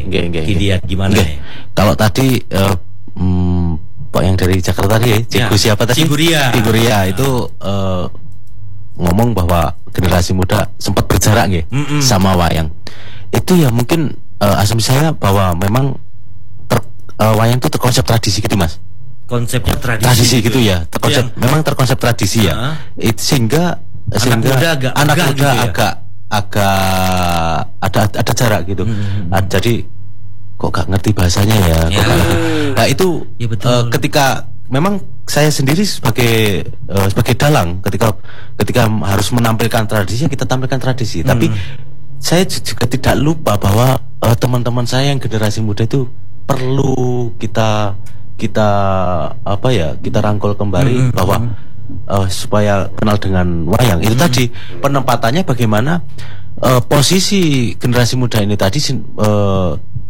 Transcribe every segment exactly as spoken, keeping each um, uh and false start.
nggih, nggih. Kidiat gimana Nggih. nih? Kalau tadi uh, hmm, Pak yang dari Jakarta tadi, Cigu Ya, siapa tadi? Ciguria. Ciguria itu uh, ngomong bahwa generasi muda sempat berjarak nggih Mm-mm. sama wayang. Itu ya mungkin uh, asumsi saya bahwa memang ter, uh, wayang itu terkonsep tradisi gitu Mas. Konsepnya tradisi, Tradisi gitu ya, terkonsep Yang- memang terkonsep tradisi ya. Uh-huh. It, sehingga Anak sehingga muda agak anak agak muda gitu ya? agak agak ada ada jarak gitu. Mm-hmm. Ah, jadi kok gak ngerti bahasanya ya. Kok Ya. gak ngerti. Nah itu Ya, betul. eh, ketika memang saya sendiri sebagai eh, sebagai dalang ketika ketika harus menampilkan tradisi kita tampilkan tradisi. Hmm. Tapi saya juga tidak lupa bahwa eh, teman-teman saya yang generasi muda itu perlu kita kita apa ya kita rangkul kembali Hmm. bahwa eh, supaya kenal dengan wayang itu tadi penempatannya bagaimana eh, posisi generasi muda ini tadi sin- eh,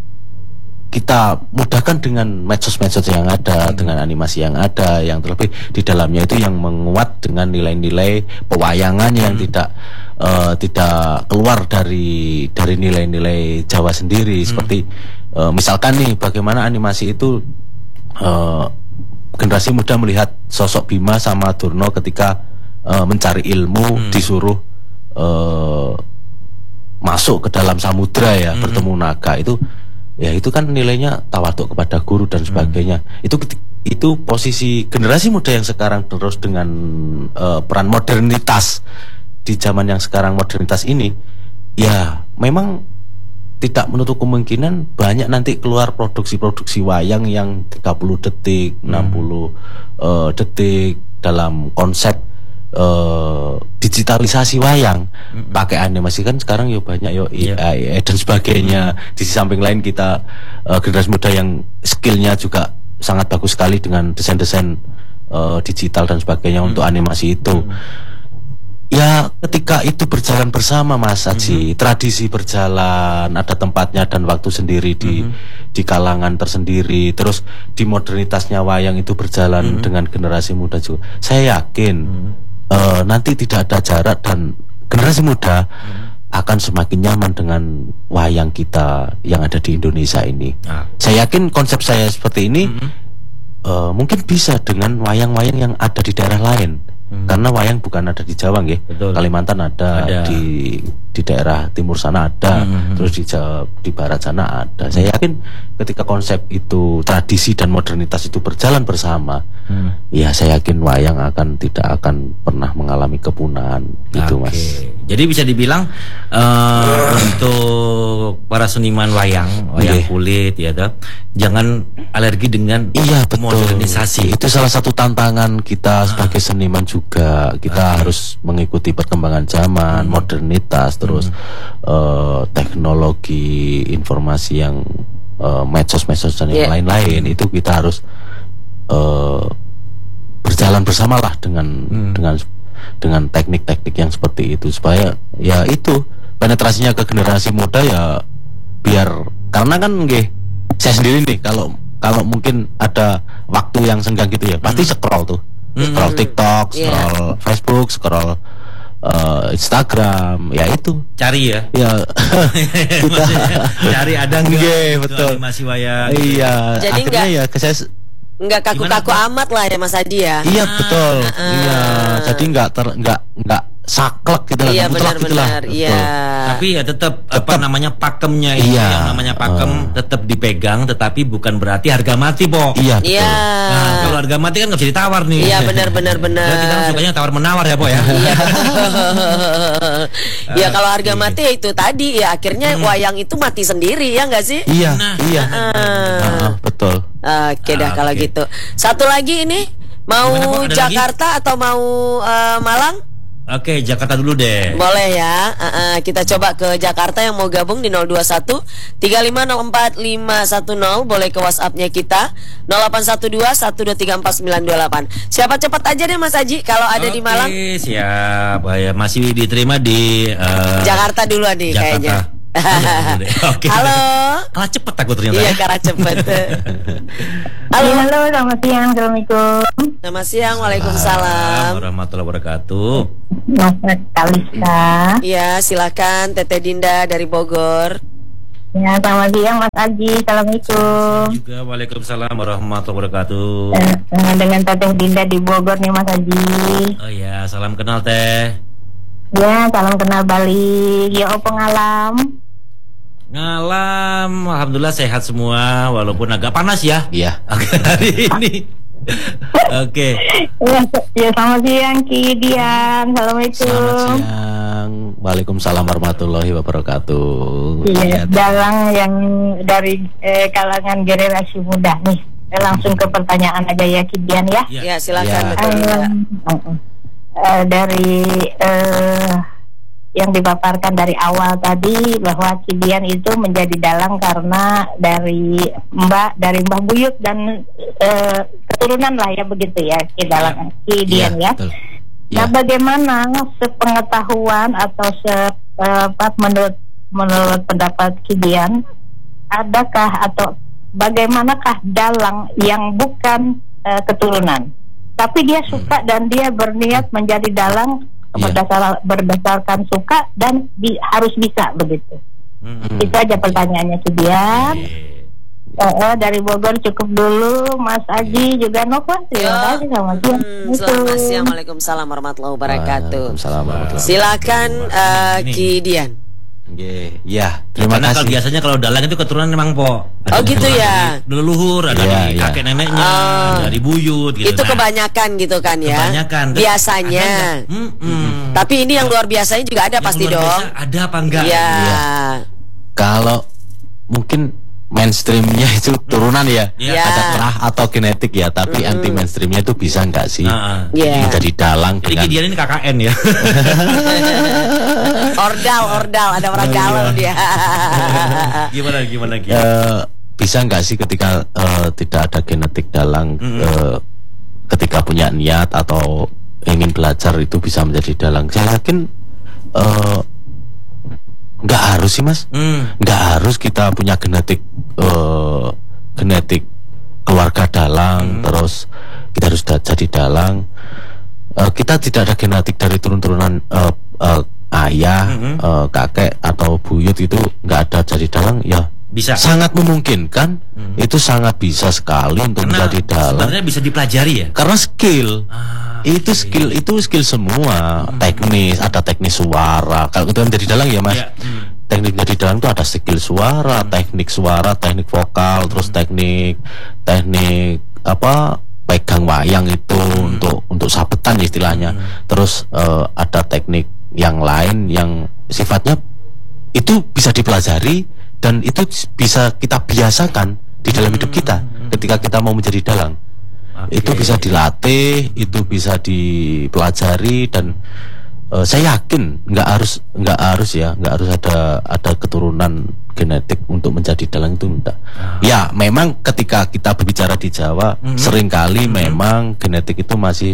kita mudahkan dengan medsos-medsos yang ada, dengan animasi yang ada, yang terlebih di dalamnya itu yang menguat dengan nilai-nilai pewayangan yang tidak eh, tidak keluar dari dari nilai-nilai Jawa sendiri. Seperti eh, misalkan nih bagaimana animasi itu eh, generasi muda melihat sosok Bima sama Durna ketika eh, mencari ilmu disuruh eh, masuk ke dalam samudra ya, bertemu naga itu. Ya itu kan nilainya tawaduk kepada guru dan sebagainya. Itu itu posisi generasi muda yang sekarang terus dengan uh, peran modernitas di zaman yang sekarang modernitas ini, ya memang tidak menutup kemungkinan banyak nanti keluar produksi-produksi wayang yang tiga puluh detik, enam puluh uh, detik dalam konsep Uh, digitalisasi wayang mm-hmm. pakai animasi kan sekarang yo banyak yo Yeah. A I dan sebagainya. Mm-hmm. Di samping lain kita uh, generasi muda yang skillnya juga sangat bagus sekali dengan desain-desain uh, digital dan sebagainya mm-hmm. untuk animasi itu. Mm-hmm. Ya ketika itu berjalan bersama Mas Haji, mm-hmm. tradisi berjalan, ada tempatnya dan waktu sendiri di mm-hmm. di kalangan tersendiri, terus di modernitasnya wayang itu berjalan mm-hmm. dengan generasi muda juga. Saya yakin mm-hmm. Uh, nanti tidak ada jarak dan generasi muda hmm. akan semakin nyaman dengan wayang kita yang ada di Indonesia ini. Ah. Saya yakin konsep saya seperti ini hmm. uh, mungkin bisa dengan wayang-wayang yang ada di daerah lain. Hmm. Karena wayang bukan ada di Jawa nggih. Kalimantan ada, ada, di di daerah timur sana ada, hmm. terus di Jawa, di barat sana ada. Hmm. Saya yakin ketika konsep itu tradisi dan modernitas itu berjalan bersama, hmm. ya saya yakin wayang akan tidak akan pernah mengalami kepunahan gitu okay. Mas. Jadi bisa dibilang uh, untuk para seniman wayang, wayang yeah. kulit ya toh, jangan alergi dengan iya, betul. modernisasi. Itu salah satu tantangan kita sebagai ah. seniman juga. Kita okay. harus mengikuti perkembangan zaman, hmm. modernitas, terus hmm. uh, teknologi informasi yang uh, medsos-medsos dan yeah. yang lain-lain. Itu kita harus uh, berjalan bersamalah dengan hmm. dengan dengan teknik-teknik yang seperti itu supaya ya itu penetrasinya ke generasi muda ya biar karena kan nggih saya sendiri nih kalau kalau mungkin ada waktu yang senggang gitu ya hmm. pasti scroll tuh hmm. scroll TikTok, scroll yeah. Facebook, scroll uh, Instagram, ya itu cari ya ya kita cari ada nggak yeah, betul animasi wayang iya jadi akhirnya enggak, ya ke saya enggak kaku-kaku amat lah ya Mas Adi ya. Iya betul. Ah, iya, ah. jadi enggak ter enggak enggak saklek gitu lah, iya, mutlak gitu lah. Iya. Tapi ya tetap apa namanya pakemnya itu iya. yang namanya pakem uh. tetap dipegang, tetapi bukan berarti harga mati, Po. Iya. Betul. Iya. Nah, kalau harga mati kan nggak bisa ditawar nih. Iya benar benar benar. Jadi kita sukanya tawar menawar ya, Po ya. Iya. Ya kalau harga mati ya itu tadi ya akhirnya hmm. wayang itu mati sendiri ya nggak sih? Iya. Nah, iya. Uh. Uh, betul. Oke dah ah, kalau okay. gitu. Satu lagi ini mau Gimana, Jakarta lagi? atau mau uh, Malang? Oke, Jakarta dulu deh. Boleh ya. Uh, uh, kita coba ke Jakarta yang mau gabung di nol dua satu tiga lima nol empat lima satu nol. Boleh ke WhatsApp-nya kita nol delapan satu dua satu dua tiga empat sembilan dua delapan. Siapa cepat aja deh Mas Haji kalau ada Oke, di Malang. Oke, siap. Ya, masih diterima di uh, Jakarta dulu nih Jakarta. kayaknya. Oke. Halo. Kalah cepet aku ternyata. Iya, ya. kalah cepet. Halo, halo, selamat siang, assalamualaikum. Selamat siang, waalaikumsalam. Warahmatullahi wabarakatuh. Mas Kalista. Iya, silakan Teteh Dinda dari Bogor. Ya, selamat siang Mas Aji. Assalamualaikum. Juga waalaikumsalam warahmatullahi wabarakatuh. Eh, eh, dengan Teteh Dinda di Bogor nih Mas Aji. Oh ya, salam kenal Teh. Ya, salam kenal balik. Ya, opong alam. Ngalam, alhamdulillah sehat semua walaupun agak panas ya. Iya. Hari ini. Oke. Ya, ya, selamat siang Ki Dian. Assalamualaikum. Selamat siang. Waalaikumsalam warahmatullahi wabarakatuh. Iya, dalang yang dari eh, kalangan generasi muda nih. Eh, langsung ke pertanyaan aja ya Ki Dian ya. Ya, silakan Ya. betul. Um, uh, uh, uh, dari uh, yang dipaparkan dari awal tadi bahwa Kidian itu menjadi dalang karena dari Mbak dari Mbah Buyut dan uh, keturunan lah ya begitu ya Kidalang Kidian ya. Betul. Nah, Ya. bagaimana sepengetahuan atau sepat menurut menurut pendapat Kidian, adakah atau bagaimanakah dalang yang bukan uh, keturunan, tapi dia suka dan dia berniat menjadi dalang Iya. berdasar, berdasarkan suka dan bi, harus bisa begitu. Hmm. Itu aja pertanyaannya Kidian. Eh, eh, dari Bogor cukup dulu, Mas Aji juga Nova. Terima kasih sama dia. Hmm, selamat siang. Waalaikumsalam warahmatullahi wabarakatuh. Waalaikumsalam warahmatullahi Silakan uh, Ini. Kidian. Oke, ya, terima Karena kalau kasih. biasanya kalau dalang itu keturunan memang po. Oh, gitu ya. Dari leluhur, ada Iya, dari iya. kakek neneknya, Oh. dari buyut gitu. Itu Nah, kebanyakan gitu kan ya. kebanyakan. Terus Biasanya. ada nggak? Hmm, hmm. Tapi ini yang luar biasanya juga ada Yang pasti luar dong. biasa ada apa enggak? Iya. Kalau mungkin mainstreamnya itu turunan ya, Iya. ada terah atau genetik ya, tapi anti mainstreamnya itu bisa nggak sih Nah, Iya. menjadi dalang Jadi dengan Kidian ini K K N ya. Ordal, ordal, ada orang galau dia. gimana gimana Ki? eh, bisa nggak sih ketika eh, tidak ada genetik dalang, eh, ketika punya niat atau ingin belajar itu bisa menjadi dalang? Saya yakin eh, nggak harus sih Mas, Hmm. nggak harus kita punya genetik eh, genetik keluarga dalang terus kita harus da- jadi dalang. Eh, kita tidak ada genetik dari turun-turunan eh, eh, ayah, eh, kakek atau buyut itu nggak ada jadi dalang ya. Bisa. Sangat memungkinkan, itu sangat bisa sekali untuk Karena menjadi dalang. sebenarnya bisa dipelajari ya. Karena skill, Ah, itu skill itu skill semua, teknis, ada teknis suara. Kalau kita menjadi dalang ya Mas, Iya. Hmm. teknik menjadi dalang itu ada skill suara, teknik suara, teknik vokal, terus teknik teknik apa pegang wayang itu untuk untuk sabetan istilahnya. Terus eh, ada teknik yang lain yang sifatnya itu bisa dipelajari dan itu bisa kita biasakan di dalam hidup kita ketika kita mau menjadi dalang. Oke. Itu bisa dilatih, itu bisa dipelajari dan eh, saya yakin nggak harus nggak harus ya nggak harus ada ada keturunan genetik untuk menjadi dalang itu enggak. Ya memang ketika kita berbicara di Jawa seringkali memang genetik itu masih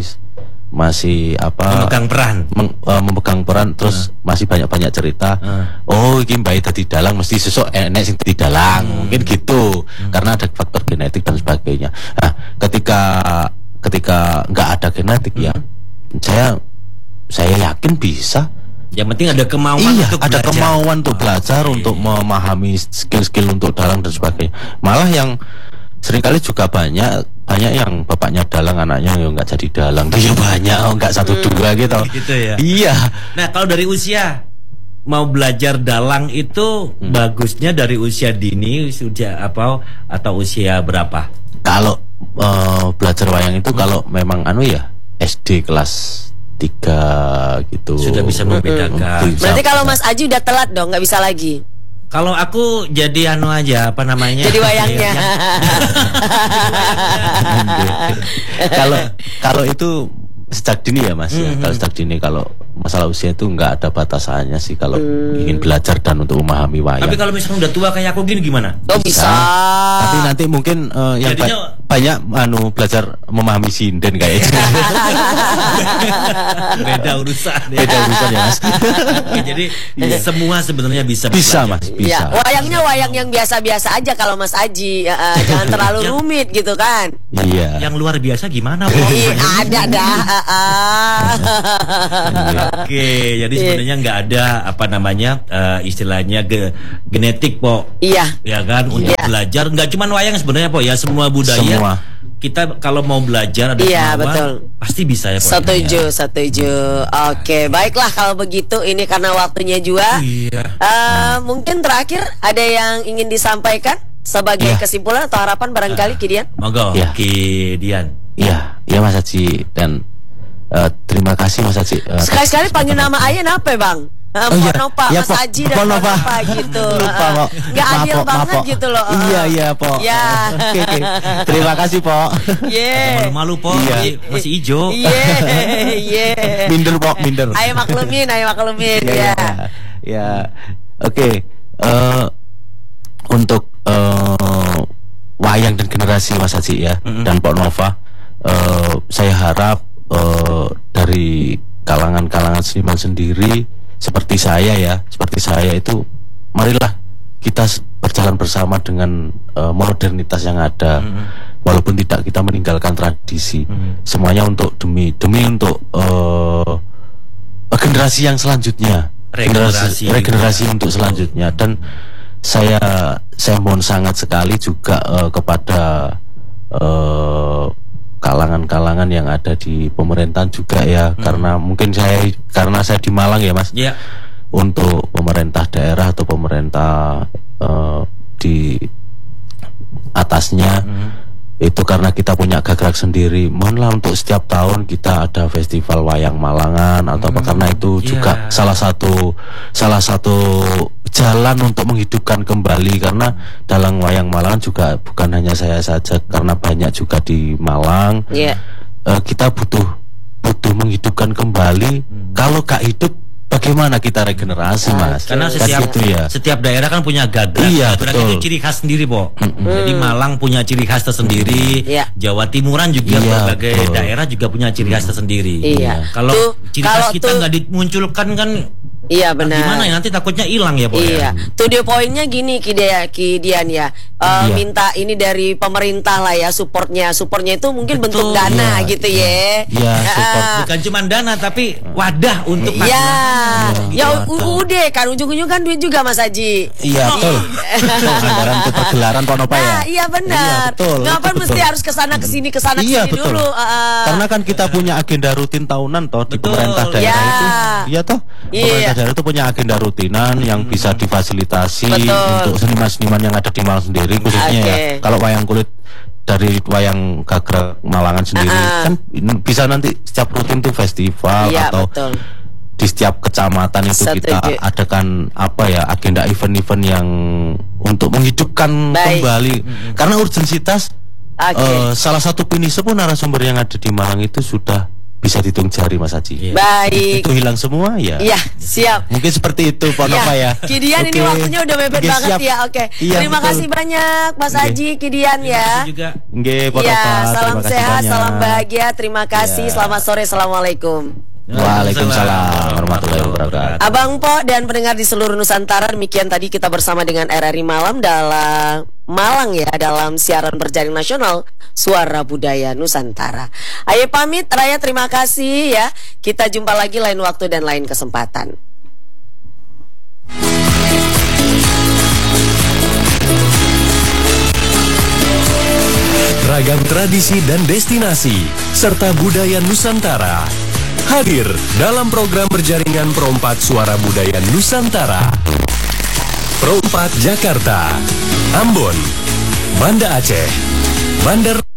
masih apa Memegang peran. meng- eh, memegang peran terus masih banyak-banyak cerita. Oh, iki mbak dadi dalang mesti sesuk enek sing dadi dalang. Mungkin gitu. Karena ada faktor genetik dan sebagainya. Nah, ketika ketika nggak ada genetik ya saya saya yakin bisa. Yang penting ada kemauan Iya, untuk ada belajar. kemauan untuk belajar, untuk memahami skill-skill untuk dalang dan sebagainya. Malah yang seringkali juga banyak banyak yang bapaknya dalang, anaknya ya nggak jadi dalang. Dia banyak, oh, nggak satu dua gitu. Gitu ya. Iya. Nah, kalau dari usia mau belajar dalang itu bagusnya dari usia dini, usia apa atau usia berapa? Kalau eh, belajar wayang itu kalau memang anu ya S D kelas tiga gitu. Sudah bisa membedakan. Bisa. Berarti kalau Mas Aji udah telat dong, nggak bisa lagi. Kalau aku jadi anu aja apa namanya? Jadi wayangnya. Kalau kalau itu sejak dini ya Mas ya. Kalau sejak dini, kalau masalah usia itu nggak ada batasannya sih kalau ingin belajar dan untuk memahami wayang. Tapi kalau misalnya udah tua kayak aku gini gimana? Oh bisa. Tapi nanti mungkin eh, yang Jadinya ba- banyak anu belajar memahami sinden kayaknya. Beda urusan. Beda urusan ya Mas. Oke, jadi semua sebenarnya bisa Bisa belajar. Mas, bisa. Ya, wayangnya wayang yang biasa-biasa aja kalau Mas Aji, ya, eh, jangan terlalu Yang- rumit gitu kan? Iya. Yang luar biasa gimana, Po? Iya, ada dah. ah, ah. Oke, jadi Iya. sebenarnya nggak ada apa namanya eh, istilahnya ge- genetik, Po. Iya. Ya kan, untuk Iya. belajar nggak cuma wayang sebenarnya, Po, ya semua budaya. Semua. Kita kalau mau belajar ada Iya, kemauan, betul. pasti bisa ya, Po. Setuju, setuju. Oke, baiklah kalau begitu ini karena waktunya juga. Iya. Eh, mungkin terakhir ada yang ingin disampaikan sebagai Iya. kesimpulan atau harapan barangkali Kidian? Monggo, Iya. Ki Dian. Iya, iya Mas Haji dan eh, terima kasih Mas Haji. eh, atas Sekali-sekali panggil nama kesempatan. ayah apa bang? Oh, Uh, Mpok iya. Nova, Iya, Mas Pok. Haji dan Mpok Mpok Nova. Nova gitu. Lupa, Uh, Pok. Nggak Maaf, adil Pok, maaf, banget Pok. gitu loh. Uh, Iya, iya, Pok. Ya. Oke, oke. Terima kasih, Pok. Yeah. Malu-malu, Po, Iya. masih, masih hijau. Iya, iya. Minder, Pok, minder. Ayo maklumin, ayo maklumin Ya, ya. ya. Ya. Oke. eh, untuk eh, wayang dan generasi Mas Haji ya Mm-mm. dan Pok Nova, eh, saya harap eh, dari kalangan-kalangan seniman sendiri seperti saya ya, seperti saya itu, marilah kita s- berjalan bersama dengan eh, modernitas yang ada, walaupun tidak kita meninggalkan tradisi. Mm. Semuanya untuk demi demi untuk eh, generasi yang selanjutnya, Regenerasi. regenerasi untuk selanjutnya. Dan saya saya mohon sangat sekali juga eh, kepada eh, kalangan-kalangan yang ada di pemerintahan juga ya, karena mungkin saya karena saya di Malang ya Mas, Ya. untuk pemerintah daerah atau pemerintah eh, di atasnya, itu karena kita punya gagrak sendiri, mohonlah untuk setiap tahun kita ada festival wayang Malangan atau apa, karena itu Iya. juga salah satu salah satu jalan untuk menghidupkan kembali, karena dalam wayang Malangan juga bukan hanya saya saja, karena banyak juga di Malang. Iya. Eh, kita butuh butuh menghidupkan kembali. Kalau gak hidup, bagaimana kita regenerasi, Mas? Karena Kan setiap gitu ya. setiap daerah kan punya gagrak. Iya, Gagrak betul. itu ciri khas sendiri, Po. Jadi Malang punya ciri khas tersendiri. Iya. Jawa Timuran juga Iya, berbagai betul. daerah juga punya ciri khas tersendiri. Iya. Kalau Tuh, ciri kalau khas kita tuh- nggak dimunculkan kan Iya benar. gimana ya, nanti takutnya hilang ya, Po. Iya, Ya? to the point-nya gini Kidia, Kidian ya, Eh, Iya. minta ini dari pemerintah lah ya, supportnya, supportnya itu mungkin bentuk Betul. dana Iya, gitu ya. Iya, support. Ah, Bukan cuma dana tapi wadah untuk Ya, masyarakat. ya Gitu, u- udah kan ujung-ujung kan duit juga Mas Haji. Iya, betul. Betul, anggaran untuk pergelaran Pak Nova ya. Ah, iya benar. Iya, betul. Ngapain Itu mesti betul. harus kesana kesini kesana Iya, kesini betul. dulu? Ah, Karena kan kita punya agenda rutin tahunan toh di Betul. pemerintah daerah Ya. itu. Iya toh. Iya. Pemerintah daerah itu punya agenda rutinan yang bisa difasilitasi Betul. untuk seniman-seniman yang ada di Malang sendiri, khususnya Oke. ya. Kalau wayang kulit dari wayang gagrak Malangan sendiri Ah. kan in- bisa nanti setiap rutin tuh festival Iya atau betul. di setiap kecamatan itu kita Setuju. adakan apa ya, agenda event-event yang untuk menghidupkan Baik. kembali, karena urgensitas. Oke. eh, salah satu penisu pun narasumber yang ada di Malang itu sudah bisa dihitung jari Mas Haji. Iya. Baik. Itu hilang semua ya. Iya, siap. Mungkin seperti itu Pak Nova ya. Kidian ini Oke. waktunya udah mepet Oke, banget siap. ya. Oke. Iya, Terima betul. kasih banyak Mas Oke. Haji, Kidian Terima ya. kasih juga. Nggih, Pak Iya, Nova. salam Terima kasih sehat, banyak. salam bahagia. Terima kasih. Iya. Selamat sore. Assalamualaikum. Waalaikumsalam warahmatullahi wabarakatuh. Abang Po dan pendengar di seluruh Nusantara, demikian tadi kita bersama dengan R R I Malam dalam Malang ya, dalam siaran berjaring nasional Suara Budaya Nusantara. Ayo pamit Raya, terima kasih ya. Kita jumpa lagi lain waktu dan lain kesempatan. Ragam tradisi dan destinasi serta budaya Nusantara hadir dalam program berjaringan Pro empat Suara Budaya Nusantara. Pro empat Jakarta, Ambon, Banda Aceh, Bandar